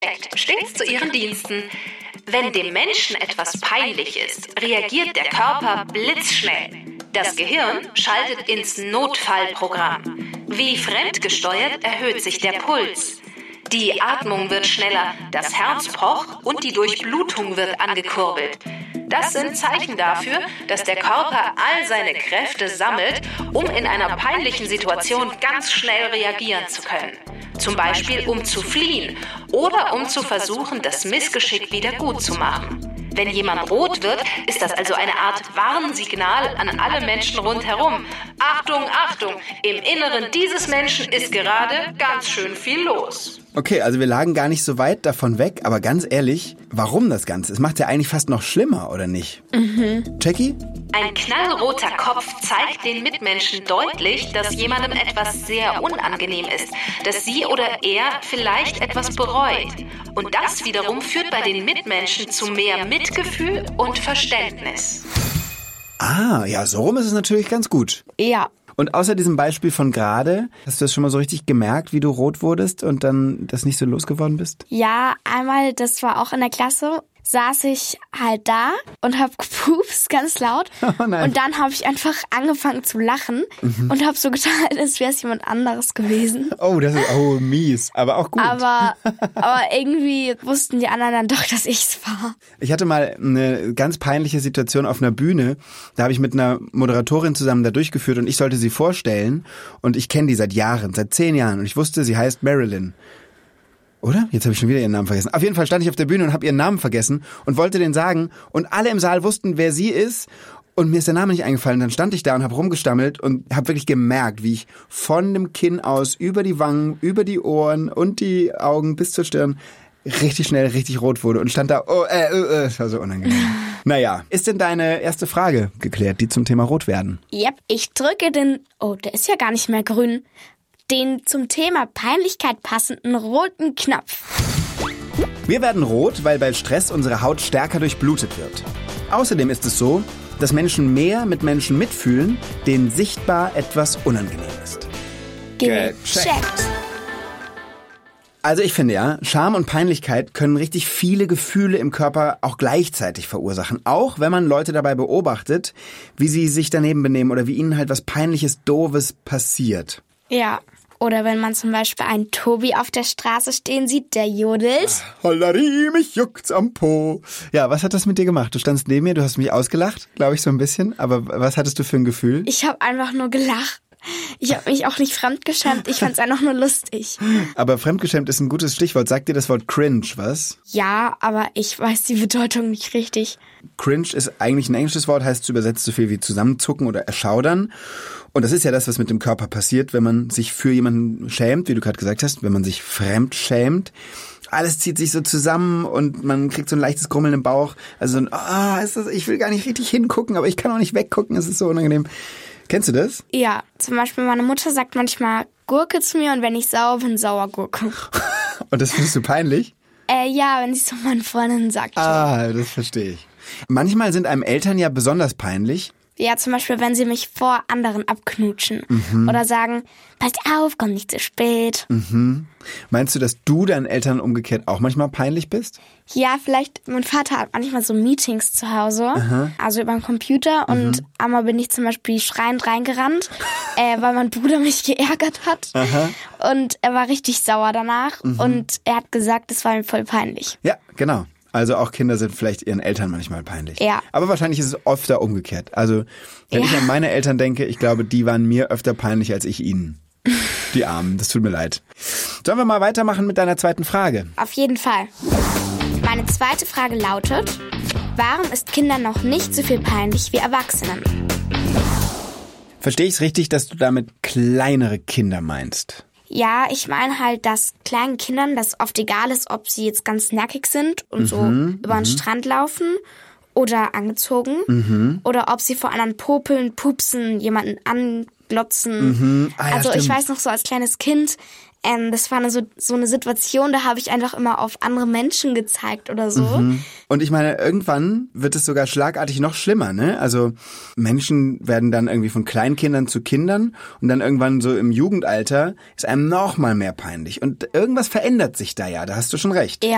Checked stets zu Ihren Diensten. Wenn dem Menschen etwas peinlich ist, reagiert der Körper blitzschnell. Das Gehirn schaltet ins Notfallprogramm. Wie fremdgesteuert erhöht sich der Puls. Die Atmung wird schneller, das Herz pocht und die Durchblutung wird angekurbelt. Das sind Zeichen dafür, dass der Körper all seine Kräfte sammelt, um in einer peinlichen Situation ganz schnell reagieren zu können. Zum Beispiel, um zu fliehen oder um zu versuchen, das Missgeschick wieder gut zu machen. Wenn jemand rot wird, ist das also eine Art Warnsignal an alle Menschen rundherum. Achtung, Achtung, im Inneren dieses Menschen ist gerade ganz schön viel los. Okay, also wir lagen gar nicht so weit davon weg, aber ganz ehrlich, warum das Ganze? Es macht ja eigentlich fast noch schlimmer, oder nicht? Jackie? Ein knallroter Kopf zeigt den Mitmenschen deutlich, dass jemandem etwas sehr unangenehm ist, dass sie oder er vielleicht etwas bereut. Und das wiederum führt bei den Mitmenschen zu mehr Mitgefühl und Verständnis. Ah, ja, so rum ist es natürlich ganz gut. Ja. Und außer diesem Beispiel von gerade, hast du das schon mal so richtig gemerkt, wie du rot wurdest und dann das nicht so losgeworden bist? Ja, einmal, das war auch in der Klasse, saß ich halt da und hab gepupst, ganz laut. Oh nein. Und dann habe ich einfach angefangen zu lachen und habe so getan, als wäre es jemand anderes gewesen. Oh, das ist mies, aber auch gut. Aber irgendwie wussten die anderen dann doch, dass ich's war. Ich hatte mal eine ganz peinliche Situation auf einer Bühne. Da habe ich mit einer Moderatorin zusammen da durchgeführt und ich sollte sie vorstellen. Und ich kenne die seit Jahren, seit 10 Jahren. Und ich wusste, sie heißt Marilyn. Oder? Jetzt habe ich schon wieder ihren Namen vergessen. Auf jeden Fall stand ich auf der Bühne und habe ihren Namen vergessen und wollte den sagen. Und alle im Saal wussten, wer sie ist. Und mir ist der Name nicht eingefallen. Dann stand ich da und habe rumgestammelt und habe wirklich gemerkt, wie ich von dem Kinn aus über die Wangen, über die Ohren und die Augen bis zur Stirn richtig schnell richtig rot wurde und stand da, das war so unangenehm. Naja, ist denn deine erste Frage geklärt, die zum Thema rot werden? Yep, ich drücke der ist ja gar nicht mehr grün, den zum Thema Peinlichkeit passenden roten Knopf. Wir werden rot, weil bei Stress unsere Haut stärker durchblutet wird. Außerdem ist es so, dass Menschen mehr mit Menschen mitfühlen, denen sichtbar etwas unangenehm ist. Gecheckt. Also ich finde ja, Scham und Peinlichkeit können richtig viele Gefühle im Körper auch gleichzeitig verursachen. Auch wenn man Leute dabei beobachtet, wie sie sich daneben benehmen oder wie ihnen halt was Peinliches, Doofes passiert. Ja, oder wenn man zum Beispiel einen Tobi auf der Straße stehen sieht, der jodelt. Hollari, mich juckt's am Po. Ja, was hat das mit dir gemacht? Du standst neben mir, du hast mich ausgelacht, glaube ich so ein bisschen. Aber was hattest du für ein Gefühl? Ich habe einfach nur gelacht. Ich habe mich auch nicht fremdgeschämt, ich fand's einfach nur lustig. Aber fremdgeschämt ist ein gutes Stichwort. Sagt dir das Wort cringe was? Ja, aber ich weiß die Bedeutung nicht richtig. Cringe ist eigentlich ein englisches Wort, heißt übersetzt so viel wie zusammenzucken oder erschaudern. Und das ist ja das, was mit dem Körper passiert, wenn man sich für jemanden schämt, wie du gerade gesagt hast, wenn man sich fremd schämt. Alles zieht sich so zusammen und man kriegt so ein leichtes Grummeln im Bauch. Also so ein, ich will gar nicht richtig hingucken, aber ich kann auch nicht weggucken, es ist so unangenehm. Kennst du das? Ja, zum Beispiel meine Mutter sagt manchmal Gurke zu mir und wenn ich sauer bin, Sauergurke. Und das findest du peinlich? Ja, wenn sie zu meinen Freundinnen sagt. Ah, das verstehe ich. Manchmal sind einem Eltern ja besonders peinlich. Ja, zum Beispiel, wenn sie mich vor anderen abknutschen. Oder sagen, pass auf, komm nicht zu spät. Meinst du, dass du deinen Eltern umgekehrt auch manchmal peinlich bist? Ja, vielleicht, mein Vater hat manchmal so Meetings zu Hause, also über den Computer. Und einmal bin ich zum Beispiel schreiend reingerannt, weil mein Bruder mich geärgert hat. Und er war richtig sauer danach. Und er hat gesagt, es war ihm voll peinlich. Ja, genau. Also auch Kinder sind vielleicht ihren Eltern manchmal peinlich. Ja. Aber wahrscheinlich ist es öfter umgekehrt. Also wenn ich an meine Eltern denke, ich glaube, die waren mir öfter peinlich als ich ihnen. Die Armen, das tut mir leid. Sollen wir mal weitermachen mit deiner zweiten Frage? Auf jeden Fall. Meine zweite Frage lautet, warum ist Kindern noch nicht so viel peinlich wie Erwachsenen? Verstehe ich es richtig, dass du damit kleinere Kinder meinst? Ja, ich meine halt, dass kleinen Kindern das oft egal ist, ob sie jetzt ganz nackig sind und so über den Strand laufen oder angezogen oder ob sie vor anderen popeln, pupsen, jemanden anglotzen. Also ich weiß noch so als kleines Kind, das war so eine Situation, da habe ich einfach immer auf andere Menschen gezeigt oder so. Und ich meine, irgendwann wird es sogar schlagartig noch schlimmer, ne? Also Menschen werden dann irgendwie von Kleinkindern zu Kindern und dann irgendwann so im Jugendalter ist einem noch mal mehr peinlich. Und irgendwas verändert sich da ja, da hast du schon recht. Ja.